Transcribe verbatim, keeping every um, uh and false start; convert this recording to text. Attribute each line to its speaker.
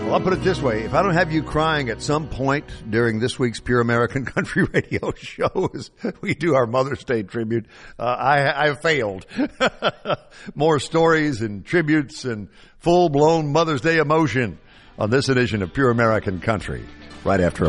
Speaker 1: Well, I'll put it this way. If I don't have you crying at some point during this week's Pure American Country Radio show as we do our Mother's Day tribute, uh, I, I failed. More stories and tributes and full-blown Mother's Day emotion on this edition of Pure American Country right after a